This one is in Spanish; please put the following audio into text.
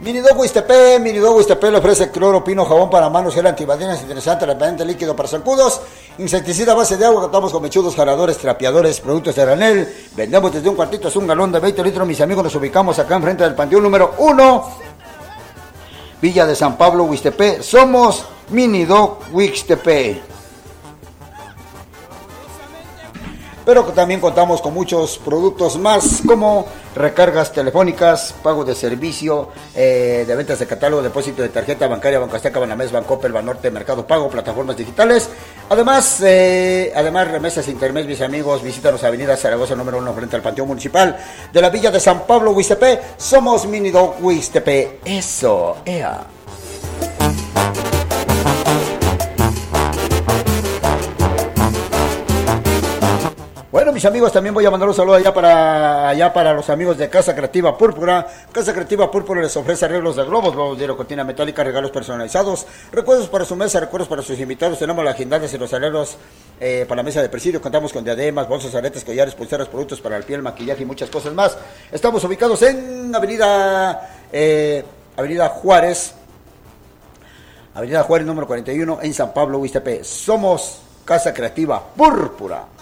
Minidogo Iztepé le ofrece cloro, pino, jabón para manos, gel antibacterias, interesante, repelente líquido para zancudos, insecticida a base de agua, contamos con mechudos, jaladores, trapeadores, productos de granel, vendemos desde un cuartito hasta un galón de 20 litros, mis amigos, nos ubicamos acá enfrente del Panteón número 1, Villa de San Pablo, Huixtepé, somos Minidog Huixtepé. Pero también contamos con muchos productos más como recargas telefónicas, pago de servicio, de ventas de catálogo, depósito de tarjeta bancaria, Banco Azteca, Banamex, Bancoppel, Banorte, Mercado Pago, plataformas digitales. Además remesas intermes, mis amigos, visítanos a Avenida Zaragoza número 1 frente al Panteón Municipal de la Villa de San Pablo, Huixtepé. Somos Minidog Huixtepé. Eso, ea. Bueno, mis amigos, también voy a mandar un saludo allá para los amigos de Casa Creativa Púrpura. Casa Creativa Púrpura les ofrece arreglos de globos de cortina metálica, regalos personalizados, recuerdos para su mesa, recuerdos para sus invitados. Tenemos las agendas y los arreglos para la mesa de presidio. Contamos con diademas, bolsos, aretes, collares, pulseras, productos para la piel, maquillaje y muchas cosas más. Estamos ubicados en Avenida Juárez número 41 en San Pablo, Huixtepé. Somos Casa Creativa Púrpura.